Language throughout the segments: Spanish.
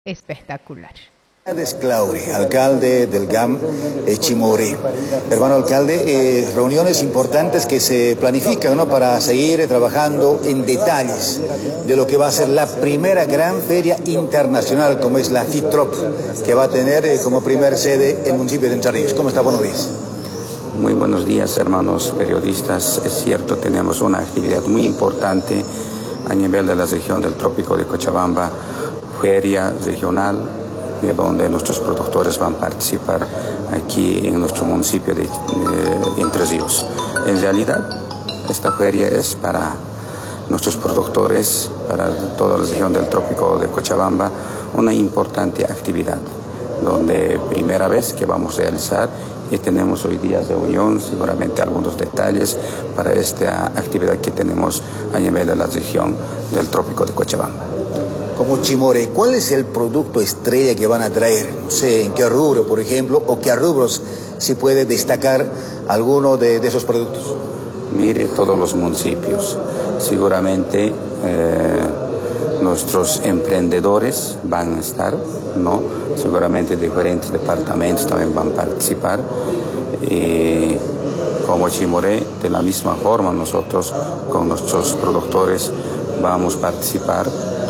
espectacular. Es Claure, alcalde del GAM Chimoré. Hermano alcalde, reuniones importantes que se planifican, ¿no?, para seguir trabajando en detalles de lo que va a ser la primera gran feria internacional, como es la FITROP, que va a tener como primer sede el municipio de Entre Ríos. ¿Cómo está? Buenos días. Muy buenos días, hermanos periodistas. Es cierto, tenemos una actividad muy importante a nivel de la región del Trópico de Cochabamba, feria regional, donde nuestros productores van a participar aquí en nuestro municipio de Entre Ríos. En realidad, esta feria es para nuestros productores, para toda la región del Trópico de Cochabamba, una importante actividad, donde primera vez que vamos a realizar y tenemos hoy día reunión, seguramente algunos detalles para esta actividad que tenemos a nivel de la región del Trópico de Cochabamba. Como Chimoré, ¿cuál es el producto estrella que van a traer? No sé, ¿en qué rubro, por ejemplo, o qué rubros si puede destacar alguno de esos productos? Mire, todos los municipios. Seguramente nuestros emprendedores van a estar, ¿no? Seguramente diferentes departamentos también van a participar. Como Chimoré, de la misma forma, nosotros con nuestros productores vamos a participar.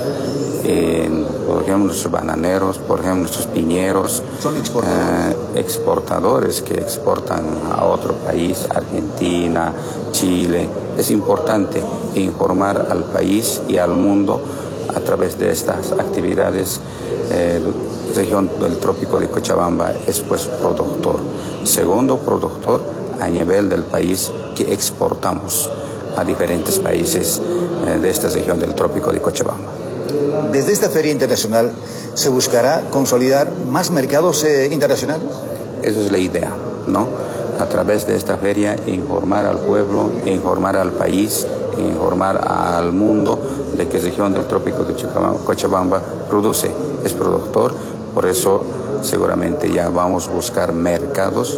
Por ejemplo, nuestros bananeros, por ejemplo, nuestros piñeros, son exportadores que exportan a otro país, Argentina, Chile. Es importante informar al país y al mundo a través de estas actividades. Región del Trópico de Cochabamba es pues productor, segundo productor a nivel del país que exportamos a diferentes países de esta región del Trópico de Cochabamba. Desde esta feria internacional, ¿se buscará consolidar más mercados internacionales? Esa es la idea, ¿no? A través de esta feria, informar al pueblo, informar al país, informar al mundo de que la región del Trópico de Cochabamba produce, es productor. Por eso, seguramente ya vamos a buscar mercados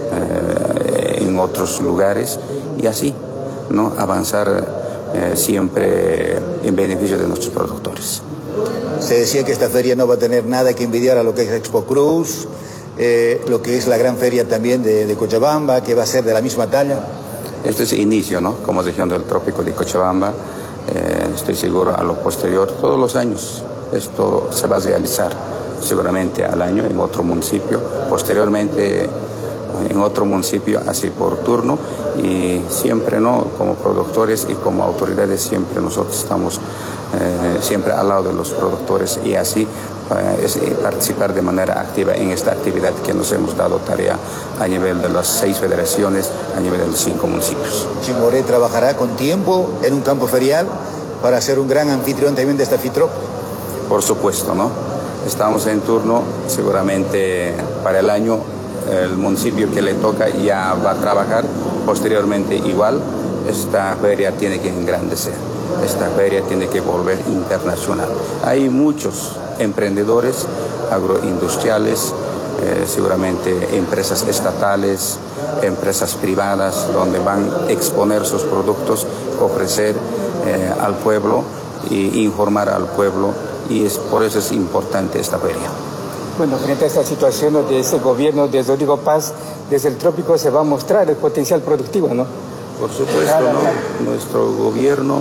en otros lugares y así, ¿no?, avanzar siempre en beneficio de nuestros productores. Se decía que esta feria no va a tener nada que envidiar a lo que es Expo Cruz, lo que es la gran feria también de Cochabamba, que va a ser de la misma talla. Este es el inicio, ¿no?, como región del Trópico de Cochabamba. Estoy seguro a lo posterior, todos los años, esto se va a realizar seguramente al año en otro municipio, posteriormente en otro municipio, así por turno, y siempre, ¿no?, como productores y como autoridades, siempre nosotros estamos siempre al lado de los productores y así participar de manera activa en esta actividad que nos hemos dado tarea a nivel de las 6 federaciones, a nivel de los 5 municipios. Chimoré trabajará con tiempo en un campo ferial para ser un gran anfitrión también de esta FITROP. Por supuesto, ¿no? Estamos en turno, seguramente para el año el municipio que le toca ya va a trabajar, posteriormente igual. Esta feria tiene que engrandecer, esta feria tiene que volver internacional. Hay muchos emprendedores agroindustriales, seguramente empresas estatales, empresas privadas, donde van a exponer sus productos, ofrecer al pueblo e informar al pueblo, y por eso es importante esta feria. Bueno, frente a esta situación de ese gobierno de Rodrigo Paz, desde el trópico se va a mostrar el potencial productivo, ¿no? Por supuesto, ¿no? Nuestro gobierno,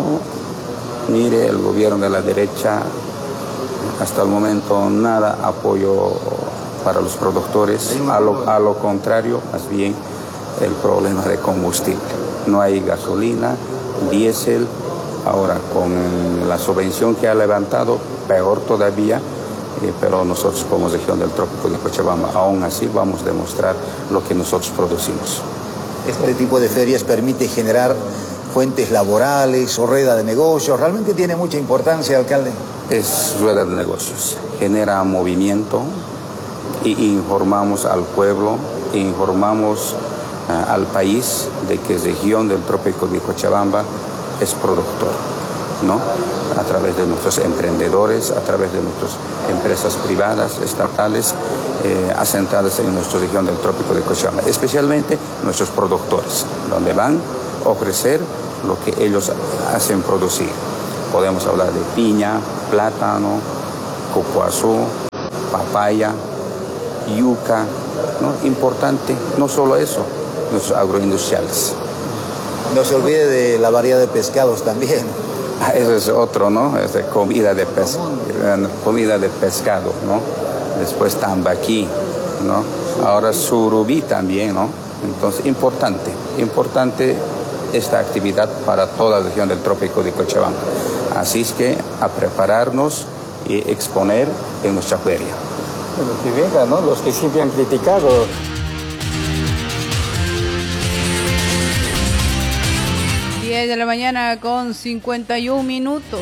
mire, el gobierno de la derecha, hasta el momento nada apoyo para los productores, a lo contrario, más bien el problema de combustible. No hay gasolina, diésel, ahora con la subvención que ha levantado, peor todavía. Pero nosotros como región del Trópico de Cochabamba, aún así vamos a demostrar lo que nosotros producimos. Este tipo de ferias permite generar fuentes laborales o rueda de negocios. ¿Realmente tiene mucha importancia, alcalde? Es rueda de negocios, genera movimiento y informamos al pueblo, informamos al país de que la región del Trópico de Cochabamba es productor, ¿no? A través de nuestros emprendedores, a través de nuestras empresas privadas, estatales, asentadas en nuestra región del Trópico de Cochabamba, especialmente nuestros productores, donde van a ofrecer lo que ellos hacen producir. Podemos hablar de piña, plátano, cocoazú. papaya, yuca, ¿no? Importante, no solo eso, los agroindustriales. No se olvide de la variedad de pescados también. Eso es otro, ¿no? Es de comida de pescado, ¿no? Después tambaquí, ¿no? Ahora surubí también, ¿no? Entonces, importante esta actividad para toda la región del Trópico de Cochabamba. Así es que a prepararnos y exponer en nuestra feria. Los que vengan, ¿no? Los que siempre han criticado. 10 de la mañana con 51 minutos.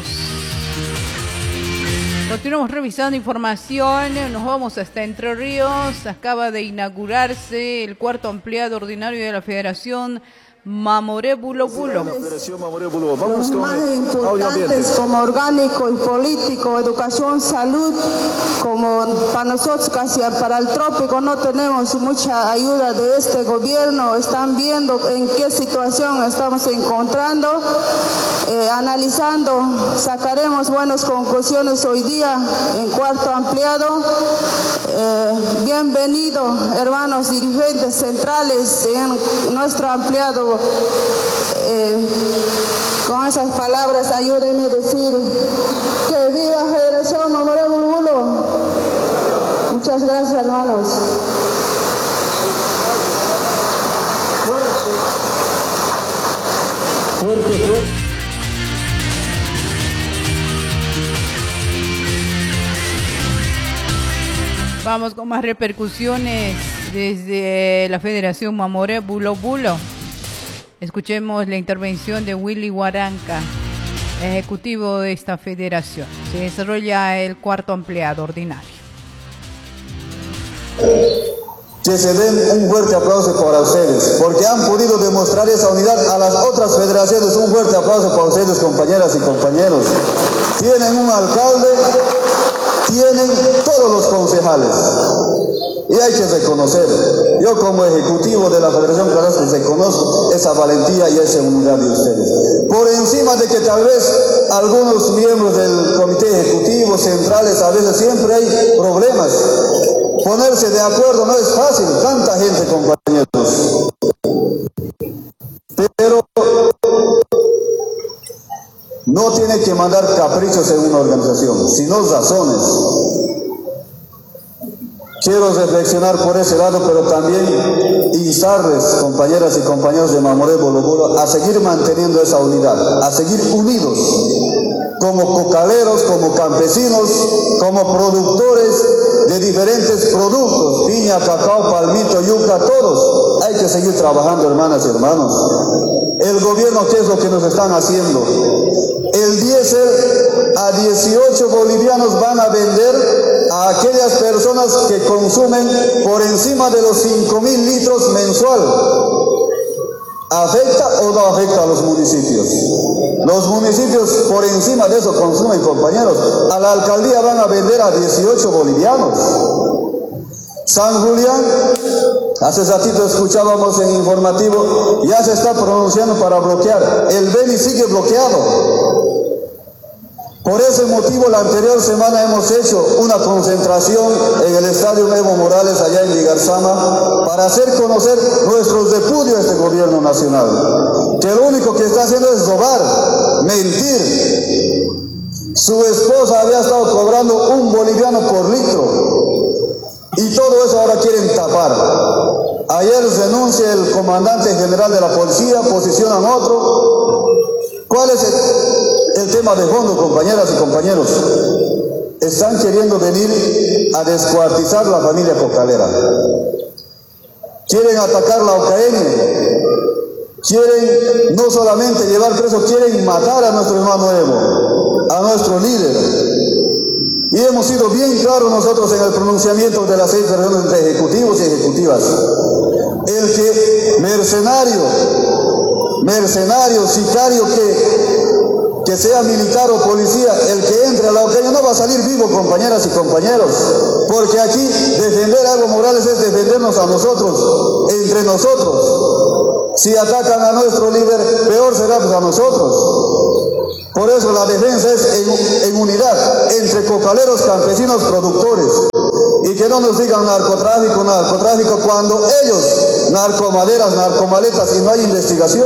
Continuamos revisando información, nos vamos hasta Entre Ríos. Acaba de inaugurarse el cuarto ampliado ordinario de la Federación Mamoré Bulo Bulo. Los más importantes como orgánico y político, educación, salud, como para nosotros casi para el trópico no tenemos mucha ayuda de este gobierno, están viendo en qué situación estamos encontrando, analizando, sacaremos buenas conclusiones hoy día en cuarto ampliado. Bienvenido, hermanos dirigentes centrales en nuestro ampliado. Con esas palabras ayúdenme a decir que viva Federación Mamoré Bulo Bulo. Muchas gracias, hermanos. Vamos con más repercusiones desde la Federación Mamoré Bulo Bulo. Escuchemos la intervención de Willy Guaranca, ejecutivo de esta federación. Se desarrolla el cuarto ampliado ordinario. Que se den un fuerte aplauso para ustedes, porque han podido demostrar esa unidad a las otras federaciones. Un fuerte aplauso para ustedes, compañeras y compañeros. Tienen un alcalde, tienen todos los concejales. Y hay que reconocer, yo como ejecutivo de la Federación Carrasco reconozco esa valentía y esa unidad de ustedes. Por encima de que tal vez algunos miembros del comité ejecutivo, centrales, a veces siempre hay problemas. Ponerse de acuerdo no es fácil, tanta gente, compañeros. Pero no tiene que mandar caprichos en una organización, sino razones. Quiero reflexionar por ese lado, pero también instarles, compañeras y compañeros de Mamoré Bulo Bulo, a seguir manteniendo esa unidad, a seguir unidos, como cocaleros, como campesinos, como productores de diferentes productos, piña, cacao, palmito, yuca, todos. Hay que seguir trabajando, hermanas y hermanos. El gobierno, ¿qué es lo que nos están haciendo? El diésel a 18 bolivianos van a vender a aquellas personas que consumen por encima de los 5.000 litros mensual. ¿Afecta o no afecta a los municipios? Los municipios por encima de eso consumen, compañeros. A la alcaldía van a vender a 18 bolivianos. San Julián, hace ratito escuchábamos en informativo, ya se está pronunciando para bloquear. El Beni sigue bloqueado. Por ese motivo, la anterior semana hemos hecho una concentración en el Estadio Evo Morales, allá en Ligarzama, para hacer conocer nuestros repudios a este gobierno nacional, que lo único que está haciendo es robar, mentir. Su esposa había estado cobrando 1 boliviano por litro, y todo eso ahora quieren tapar. Ayer renuncia el comandante general de la policía, posicionan otro. ¿Cuál es el tema de fondo, compañeras y compañeros? Están queriendo venir a descuartizar la familia cocalera. Quieren atacar la OCAN. Quieren no solamente llevar preso, quieren matar a nuestro hermano Evo, a nuestro líder. Y hemos sido bien claros nosotros en el pronunciamiento de las 6 reuniones entre ejecutivos y ejecutivas. El que mercenario, sicario que sea militar o policía, el que entre a la OCAN no va a salir vivo, compañeras y compañeros, porque aquí defender a Evo Morales es defendernos a nosotros, entre nosotros. Si atacan a nuestro líder, peor será pues a nosotros. Por eso la defensa es en unidad, entre cocaleros, campesinos, productores. no nos digan narcotráfico, narcotráfico, cuando ellos, narcomaderas, narcomaletas, y no hay investigación.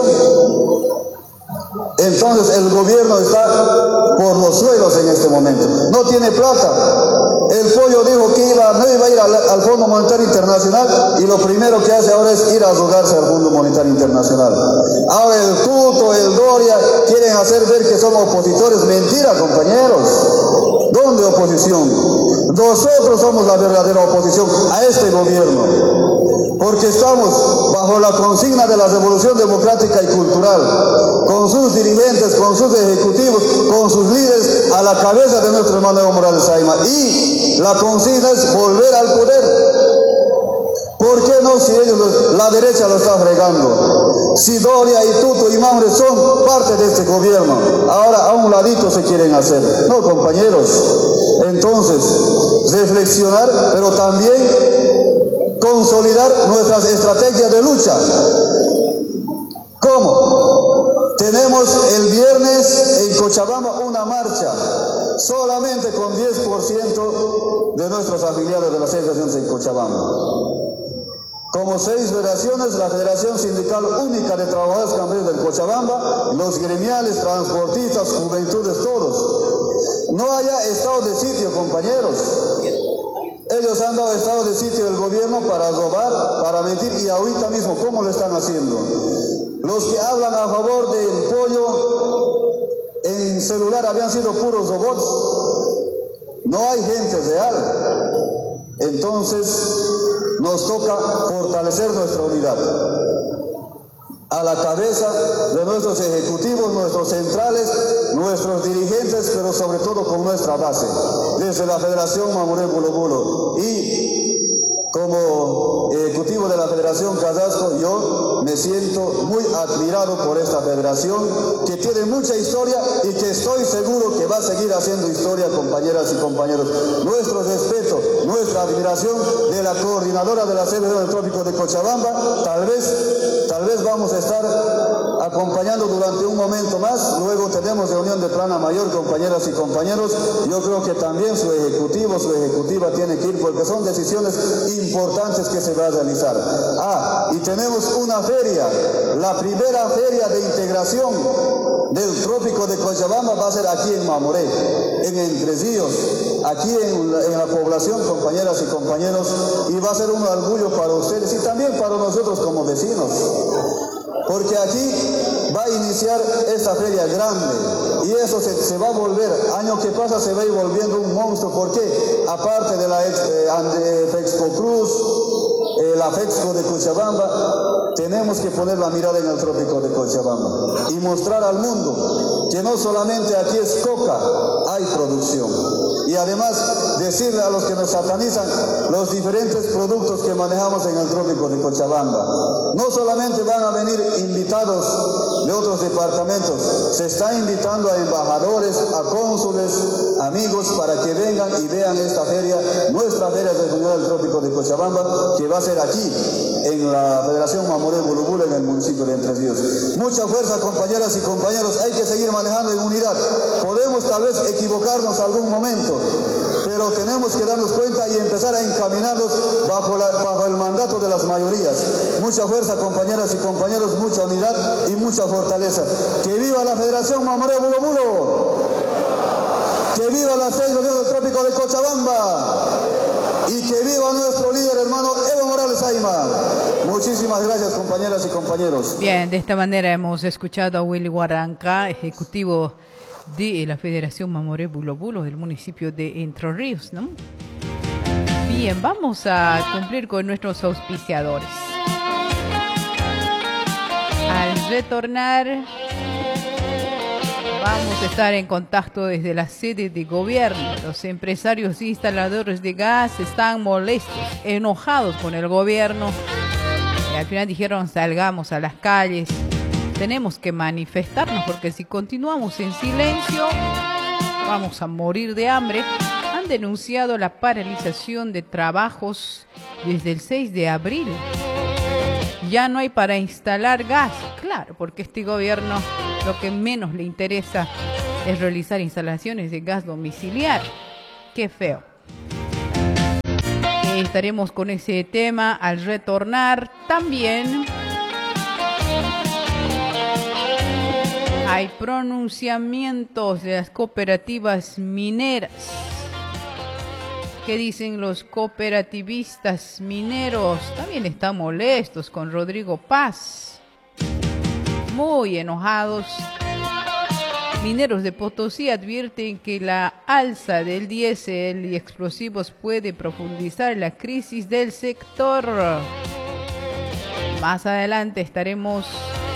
Entonces el gobierno está por los suelos en este momento. No tiene plata. El Pollo dijo que no iba a ir al Fondo Monetario Internacional, y lo primero que hace ahora es ir a arrogarse al Fondo Monetario Internacional. Ahora el Tuto, el Doria quieren hacer ver que somos opositores. Mentira, compañeros. ¿Dónde oposición? Nosotros somos la verdadera oposición a este gobierno, porque estamos bajo la consigna de la revolución democrática y cultural, con sus dirigentes, con sus ejecutivos, con sus líderes a la cabeza de nuestro hermano Evo Morales Saima, y la consigna es volver al poder. ¿Por qué no, si ellos, la derecha lo está fregando? Si Doria y Tuto y Maure son parte de este gobierno, ahora a un ladito se quieren hacer. No, compañeros. Entonces, reflexionar, pero también consolidar nuestras estrategias de lucha. ¿Cómo? Tenemos el viernes en Cochabamba una marcha, solamente con 10% de nuestros afiliados de las 6 regiones en Cochabamba. Como 6 federaciones, la Federación Sindical Única de Trabajadores Camioneros del Cochabamba, los gremiales, transportistas, juventudes, todos. No haya estado de sitio, compañeros. Ellos han dado estado de sitio del gobierno para robar, para mentir, y ahorita mismo, ¿cómo lo están haciendo? Los que hablan a favor del Pollo en celular habían sido puros robots. No hay gente real. Entonces, nos toca fortalecer nuestra unidad. A la cabeza de nuestros ejecutivos, nuestros centrales, nuestros dirigentes, pero sobre todo con nuestra base, desde la Federación Mamoré Bulo Bulo. Y como ejecutivo de la Federación Carrasco, yo me siento muy admirado por esta federación, que tiene mucha historia y que estoy seguro que va a seguir haciendo historia, compañeras y compañeros. Nuestro respeto, nuestra admiración de la coordinadora de la CBD del Trópico de Cochabamba. Tal vez vamos a estar acompañando durante un momento más. Luego tenemos reunión de plana mayor, compañeras y compañeros. Yo creo que también su ejecutivo, su ejecutiva tiene que ir, porque son decisiones importantes que se va a realizar. Y tenemos una feria, la primera feria de integración del Trópico de Cochabamba va a ser aquí en Mamoré, en Entre Ríos, aquí en la población, compañeras y compañeros, y va a ser un orgullo para ustedes y también para nosotros como vecinos, porque aquí va a iniciar esta feria grande, y eso se va a volver, año que pasa se va a ir volviendo un monstruo. ¿Por qué? Aparte de la Fexco Cruz, la Fexco de Cochabamba, tenemos que poner la mirada en el Trópico de Cochabamba y mostrar al mundo que no solamente aquí es coca, hay producción. Y además decirle a los que nos satanizan los diferentes productos que manejamos en el Trópico de Cochabamba. No solamente van a venir invitados de otros departamentos, se está invitando a embajadores, a cónsules, amigos, para que vengan y vean esta feria, nuestra feria regional del Trópico de Cochabamba, que va a ser aquí en la Federación Mamoré Bulo Bulo, en el municipio de Entre Ríos. Mucha fuerza, compañeras y compañeros, hay que seguir manejando en unidad. Podemos tal vez equivocarnos algún momento, pero tenemos que darnos cuenta y empezar a encaminarnos bajo el mandato de las mayorías. Mucha fuerza, compañeras y compañeros, mucha unidad y mucha fortaleza. ¡Que viva la Federación Mamoré Bulo Bulo! ¡Que viva la 6 regiones del Trópico de Cochabamba! Y que viva nuestro líder, hermano Evo Morales Saima. Muchísimas gracias, compañeras y compañeros. Bien, de esta manera hemos escuchado a Willy Guaranca, ejecutivo de la Federación Mamoré Bulo Bulo del municipio de Entre Ríos, ¿no? Bien, vamos a cumplir con nuestros auspiciadores. Al retornar, vamos a estar en contacto desde la sede de gobierno. Los empresarios e instaladores de gas están molestos, enojados con el gobierno. Y al final dijeron, salgamos a las calles. Tenemos que manifestarnos, porque si continuamos en silencio, vamos a morir de hambre. Han denunciado la paralización de trabajos desde el 6 de abril. Ya no hay para instalar gas. Claro, porque este gobierno lo que menos le interesa es realizar instalaciones de gas domiciliario. Qué feo. Estaremos con ese tema al retornar. También hay pronunciamientos de las cooperativas mineras. ¿Qué dicen los cooperativistas mineros? También están molestos con Rodrigo Paz. Muy enojados. Mineros de Potosí advierten que la alza del diésel y explosivos puede profundizar la crisis del sector. Más adelante estaremos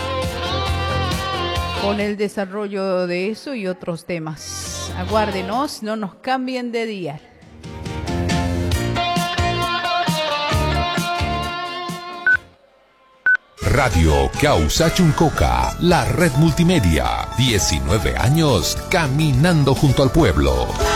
con el desarrollo de eso y otros temas. Aguárdenos, no nos cambien de dial. Radio Causa Chuncoca, la red multimedia. 19 años caminando junto al pueblo.